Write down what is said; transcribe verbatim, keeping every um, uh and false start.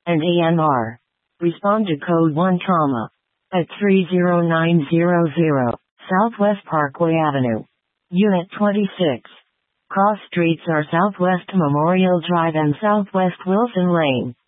and A M R. Respond to code one comma at three zero nine zero zero Southwest Parkway Avenue. Unit twenty-six. Cross streets are Southwest Memorial Drive and Southwest Wilson Lane.